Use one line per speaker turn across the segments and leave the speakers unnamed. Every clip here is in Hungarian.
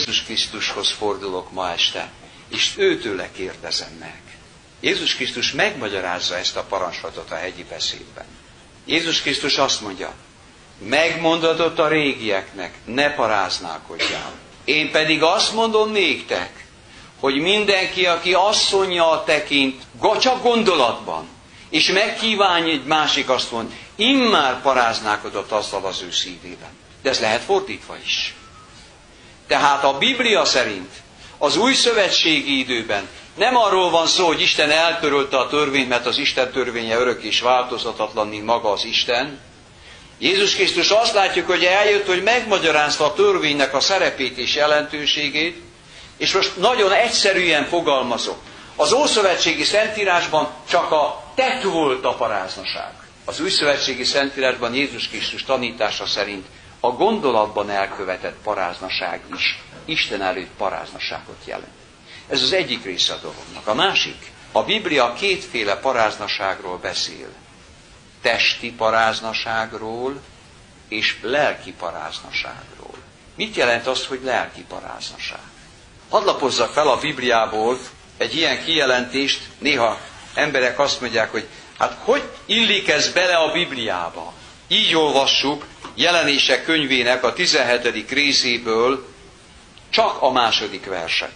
Jézus Krisztushoz fordulok ma este, és őtőle kérdezem meg. Jézus Krisztus megmagyarázza ezt a parancsolatot a hegyi beszédben. Jézus Krisztus azt mondja, megmondatod a régieknek, ne paráználkodjál. Én pedig azt mondom néktek, hogy mindenki, aki asszonnyal tekint, csak gondolatban, és megkívánja egy másik asszony, immár paráználkodott azzal az ő szívében. De ez lehet fordítva is. Tehát a Biblia szerint az új szövetségi időben nem arról van szó, hogy Isten eltörölte a törvényt, mert az Isten törvénye örök és változhatatlan, mint maga az Isten. Jézus Krisztus azt látjuk, hogy eljött, hogy megmagyarázta a törvénynek a szerepét és jelentőségét, és most nagyon egyszerűen fogalmazok. Az Ószövetségi Szentírásban csak a tett volt a paráznaság. Az Újszövetségi Szentírásban Jézus Krisztus tanítása szerint a gondolatban elkövetett paráznaság is Isten előtt paráznaságot jelent. Ez az egyik része a dolognak. A másik, a Biblia kétféle paráznaságról beszél. Testi paráznaságról és lelki paráznaságról. Mit jelent az, hogy lelki paráznaság? Hadd lapozzak fel a Bibliából egy ilyen kijelentést, néha emberek azt mondják, hogy hát hogy illik ez bele a Bibliába? Így olvassuk Jelenések könyvének a 17. részéből csak a 2. verset.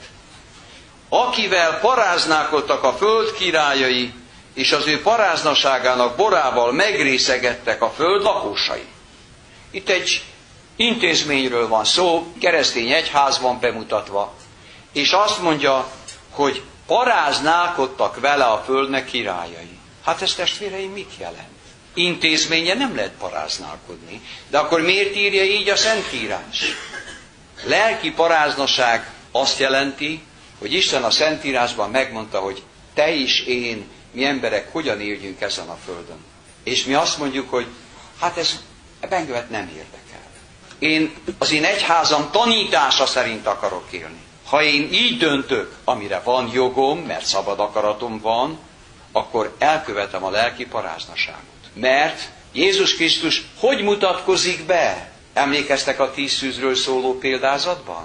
Akivel paráználkodtak a föld királyai, és az ő paráznaságának borával megrészegettek a föld lakósai. Itt egy intézményről van szó, keresztény egyház van bemutatva, és azt mondja, hogy paráználkodtak vele a földnek királyai. Hát ez, testvéreim, mit jelent? Intézménye nem lehet paráználkodni, de akkor miért írja így a Szentírás? Lelki paráznaság azt jelenti, hogy Isten a Szentírásban megmondta, hogy te és én, mi emberek hogyan éljünk ezen a földön. És mi azt mondjuk, hogy hát ez engem nem érdekel. Én az én egyházam tanítása szerint akarok élni. Ha én így döntök, amire van jogom, mert szabad akaratom van, akkor elkövetem a lelki paráznaságot. Mert Jézus Krisztus hogy mutatkozik be? Emlékeztek a 10 szűzről szóló példázatban?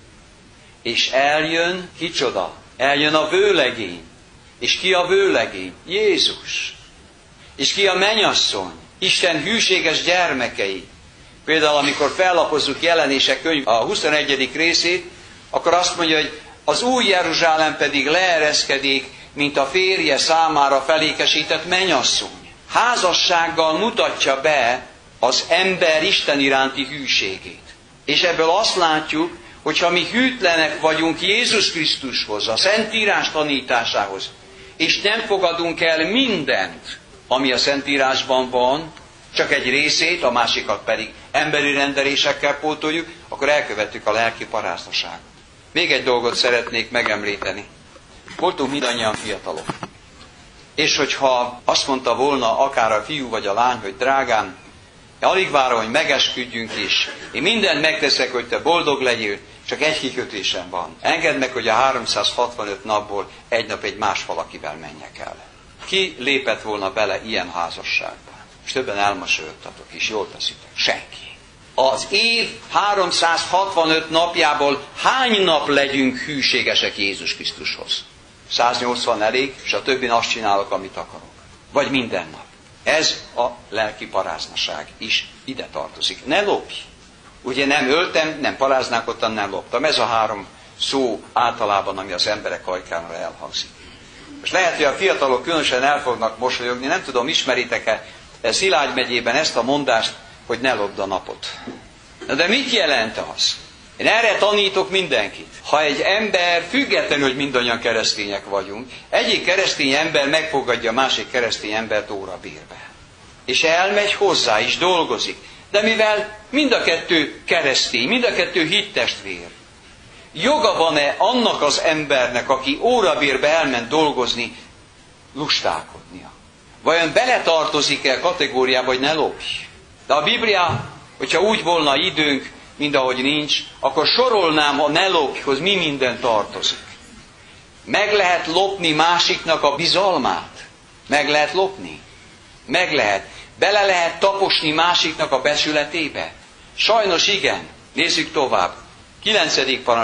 És eljön, kicsoda? Eljön a vőlegény. És ki a vőlegény? Jézus. És ki a mennyasszony? Isten hűséges gyermekei. Például amikor fellapozzuk Jelenések könyv a 21. részét, akkor azt mondja, hogy az új Jeruzsálem pedig leereszkedik, mint a férje számára felékesített mennyasszony. Házassággal mutatja be az ember Isten iránti hűségét. És ebből azt látjuk, hogy ha mi hűtlenek vagyunk Jézus Krisztushoz, a Szentírás tanításához, és nem fogadunk el mindent, ami a Szentírásban van, csak egy részét, a másikat pedig emberi rendelésekkel pótoljuk, akkor elkövettük a lelki paráznaságot. Még egy dolgot szeretnék megemlíteni. Voltunk mindannyian fiatalok. És hogyha azt mondta volna akár a fiú vagy a lány, hogy drágám, alig várom, hogy megesküdjünk is. Én mindent megteszek, hogy te boldog legyél, csak egy kikötésem van. Engedd meg, hogy a 365 napból egy nap egy más valakivel menjek el. Ki lépett volna bele ilyen házasságba? És többen elmosolyogtatok, és jól teszitek. Senki. Az év 365 napjából hány nap legyünk hűségesek Jézus Krisztushoz? 180 elég, és a többin azt csinálok, amit akarok. Vagy minden nap. Ez a lelki paráznaság is ide tartozik. Ne lopj! Ugye nem öltem, nem paráználkodtam, nem loptam. Ez a 3 szó általában, ami az emberek ajkánra elhangzik. És lehet, hogy a fiatalok különösen el fognak mosolyogni, nem tudom, ismeritek-e Szilágy megyében ezt a mondást, hogy ne lopd a napot. De mit jelent az? Én erre tanítok mindenkit. Ha egy ember, függetlenül, hogy mindannyian keresztények vagyunk, egyik keresztény ember megfogadja a másik keresztény embert órabérbe. És elmegy hozzá, és dolgozik. De mivel mind a kettő keresztény, mind a kettő hittestvér, joga van-e annak az embernek, aki órabérbe elment dolgozni, lustálkodnia? Vajon beletartozik-e a kategóriába, hogy ne lopj? De a Biblia, hogyha úgy volna időnk, mint ahogy nincs, akkor sorolnám a ne lopjhoz, mi minden tartozik. Meg lehet lopni másiknak a bizalmát? Meg lehet lopni? Meg lehet. Bele lehet taposni másiknak a becsületébe? Sajnos igen. Nézzük tovább. 9. parancs.